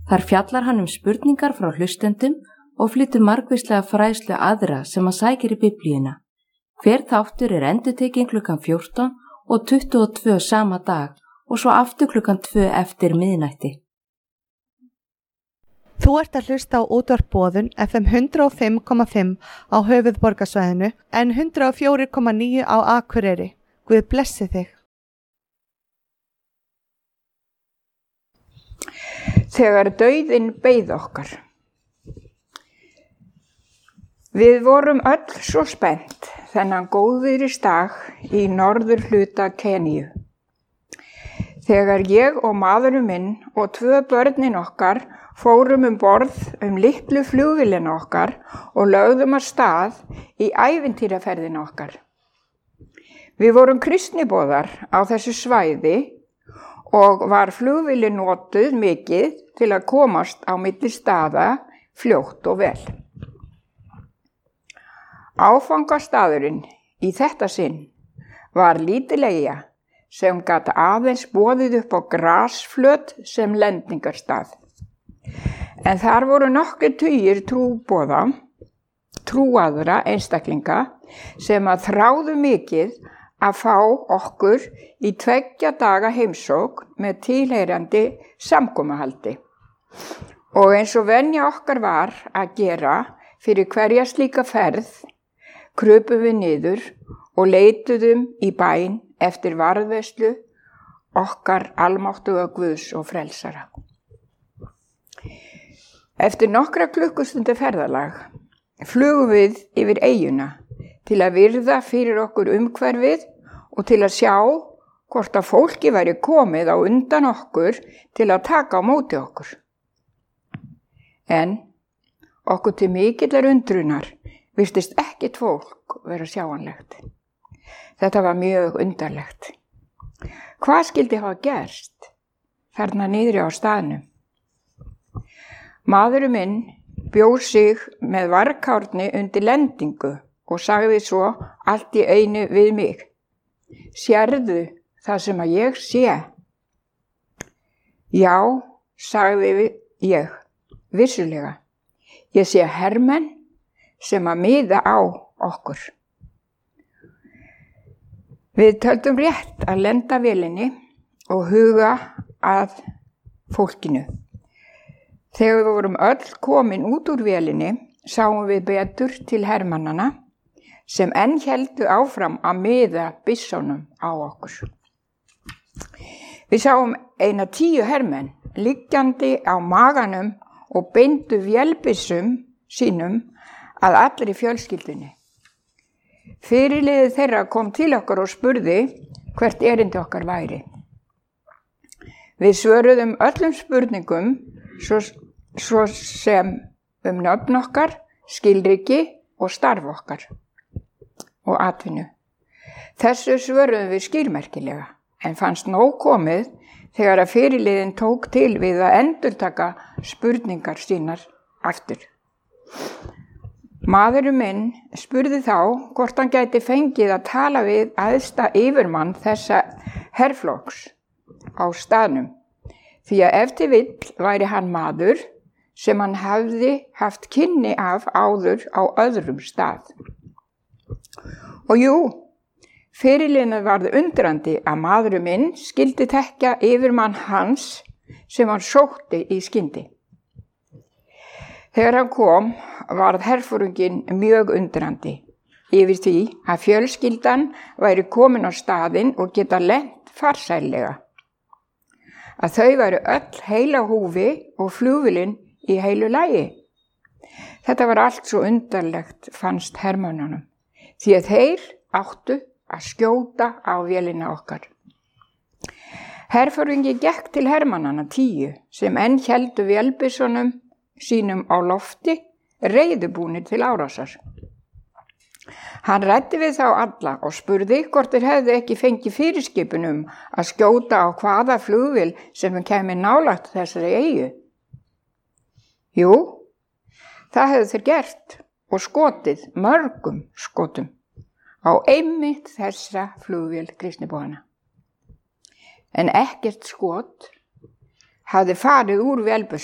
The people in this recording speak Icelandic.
Þar fjallar hann spurningar frá hlustendum og flytur margvíslega fræðslu aðra sem hann sækir í Biblíuna. Hver þáttur endurtekinn klukkan 14 og 22 sama dag og svo aftur klukkan 2 eftir miðnætti. Þú ert að hlusta á útvarpboðun FM 105,5 á höfuðborgarsvæðinu en 104,9 á Akureyri. Guð blessi þig. Þegar dauðinn beið okkar. Við vorum öll svo spennt þennan góðviðrisdag í norðurhluta Keníu. Þegar ég og maðurinn minn og 2 börnin okkar fórum borð litlu flugvélina okkar og lögðum af stað í ævintýraferðina okkar. Við vorum kristniboðar á þessu svæði og var flugvélin notuð mikið til að komast á milli staða fljótt og vel. Áfangastaðurinn í þetta sinn var lítil eyja sem gat aðeins boðið upp á grasflöt sem lendingarstað. En þar voru nokkrir tugir trúaðra einstaklinga sem að þráðu mikið að fá okkur í 2 daga heimsókn með tilheyrandi samkomuhaldi. Og eins og venja okkar var að gera fyrir hverja slíka ferð, krupum við niður og leituðum í bæn eftir varðveislu okkar almáttuga Guðs og frelsara. Eftir nokkra klukkustundir ferðalag flugum við yfir eyjuna til að virða fyrir okkur umhverfið og til að sjá hvort að fólki væri komið á undan okkur til að taka á móti okkur. En okkur til mikillar undrunar virtist ekkert fólk vera sjáanlegt. Þetta var mjög undarlegt. Hvað skyldi hafa gerst þarna niðri á staðnum? Maðurinn minn bjó sig með varkárni undir lendingu og sagði svo allt í einu við mig: Sérðu það sem að ég sé? Já, sagði ég, vissulega. Ég sé hermenn sem að miða á okkur. Við töldum rétt að lenda vélinni og huga að fólkinu. Þegar við vorum öll komin út úr vélinni, sáum við betur til hermannana sem enn héldu áfram að miða byssónum á okkur. Við sáum eina 10 hermenn liggjandi á maganum og beindu vélbyssum sínum að allri fjölskyldunni. Fyrirliði þeirra kom til okkar og spurði hvert erindi okkar væri. Við svöruðum öllum spurningum svo sem nöfn okkar, skilríki og starf okkar og atvinnu. Þessu svöruðum við skilmerkilega, en fannst nóg komið þegar að fyrirliðinn tók til við að endurtaka spurningar sínar aftur. Maðurinn minn spurði þá hvort hann gæti fengið að tala við æðsta yfirmann þessa herflokks á staðnum, því að ef til vill væri hann maður sem hann hafði haft kynni af áður á öðrum stað. Og jú, fyrirliðinn varð undrandi að maðurinn minn skyldi þekkja yfirmann hans sem hann sótti í skyndi. Þegar hann kom varð herforinginn mjög undrandi yfir því að fjölskyldan væri komin á staðinn og geta lent farsællega. Að þau væru öll heil á húfi og flugvélin í heilu lagi. Þetta var allt svo undarlegt, fannst hermönnunum, því að þeir áttu að skjóta á vélina okkar. Herforingi gekk til hermannanna 10 sem enn héldu vélbyssunum sínum á lofti, reiðubúnir til árásar. Hann ræddi við þá alla og spurði hvort þeir hefðu ekki fengið fyrirskipun að skjóta á hvaða flugvél sem kæmi nálægt þessari eyju. Jú, það hefðu þeir gert og skotið mörgum skotum á einmitt þessa flugvél kristniboðanna. En ekkert skot hafði farið úr vélbyssunni